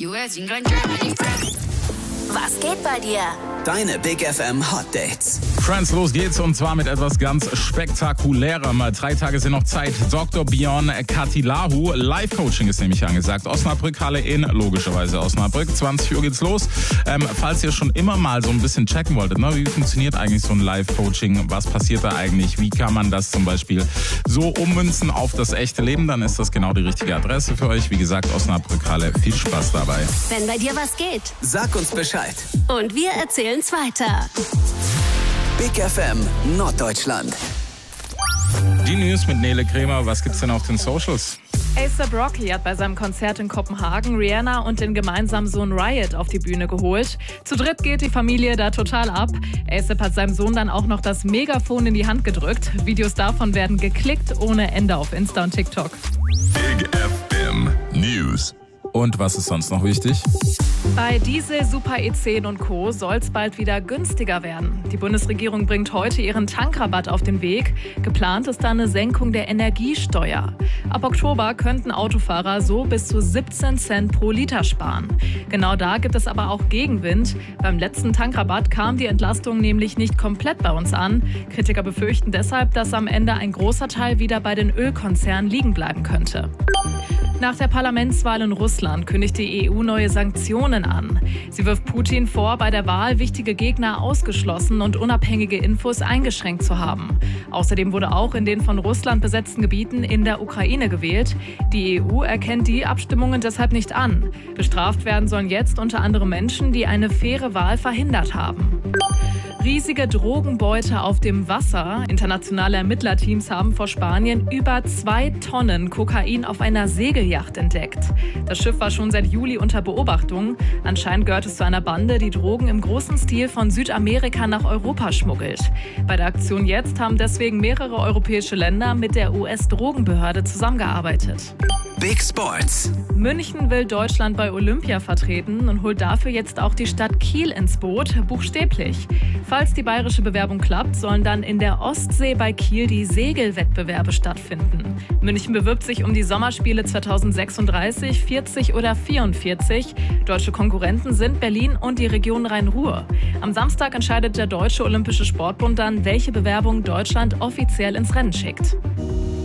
US, England, Germany, France. Was geht bei dir? Deine Big FM Hot Dates. Friends, los geht's und zwar mit etwas ganz Spektakulärem. 3 Tage sind noch Zeit. Dr. Björn Katilahu. Live-Coaching ist nämlich angesagt. Osnabrück, Halle in, logischerweise Osnabrück. 20 Uhr geht's los. Falls ihr schon immer mal so ein bisschen checken wolltet, ne, wie funktioniert eigentlich so ein Live-Coaching? Was passiert da eigentlich? Wie kann man das zum Beispiel so ummünzen auf das echte Leben? Dann ist das genau die richtige Adresse für euch. Wie gesagt, Osnabrück, Halle. Viel Spaß dabei. Wenn bei dir was geht. Sag uns Bescheid. Und wir erzählen's weiter. Big FM Norddeutschland. Die News mit Nele Kremer. Was gibt's denn auf den Socials? A$AP Rocky hat bei seinem Konzert in Kopenhagen Rihanna und den gemeinsamen Sohn Riot auf die Bühne geholt. Zu dritt geht die Familie da total ab. A$AP hat seinem Sohn dann auch noch das Megafon in die Hand gedrückt. Videos davon werden geklickt ohne Ende auf Insta und TikTok. Big FM News. Und was ist sonst noch wichtig? Bei Diesel, Super E10 und Co. soll es bald wieder günstiger werden. Die Bundesregierung bringt heute ihren Tankrabatt auf den Weg. Geplant ist dann eine Senkung der Energiesteuer. Ab Oktober könnten Autofahrer so bis zu 17 Cent pro Liter sparen. Genau da gibt es aber auch Gegenwind. Beim letzten Tankrabatt kam die Entlastung nämlich nicht komplett bei uns an. Kritiker befürchten deshalb, dass am Ende ein großer Teil wieder bei den Ölkonzernen liegen bleiben könnte. Nach der Parlamentswahl in Russland kündigt die EU neue Sanktionen an. Sie wirft Putin vor, bei der Wahl wichtige Gegner ausgeschlossen und unabhängige Infos eingeschränkt zu haben. Außerdem wurde auch in den von Russland besetzten Gebieten in der Ukraine gewählt. Die EU erkennt die Abstimmungen deshalb nicht an. Bestraft werden sollen jetzt unter anderem Menschen, die eine faire Wahl verhindert haben. Riesige Drogenbeute auf dem Wasser. Internationale Ermittlerteams haben vor Spanien über 2 Tonnen Kokain auf einer Segelyacht entdeckt. Das Schiff war schon seit Juli unter Beobachtung. Anscheinend gehört es zu einer Bande, die Drogen im großen Stil von Südamerika nach Europa schmuggelt. Bei der Aktion jetzt haben deswegen mehrere europäische Länder mit der US-Drogenbehörde zusammengearbeitet. Big Sports. München will Deutschland bei Olympia vertreten und holt dafür jetzt auch die Stadt Kiel ins Boot, buchstäblich. Falls die bayerische Bewerbung klappt, sollen dann in der Ostsee bei Kiel die Segelwettbewerbe stattfinden. München bewirbt sich um die Sommerspiele 2036, 40 oder 44. Deutsche Konkurrenten sind Berlin und die Region Rhein-Ruhr. Am Samstag entscheidet der Deutsche Olympische Sportbund dann, welche Bewerbung Deutschland offiziell ins Rennen schickt.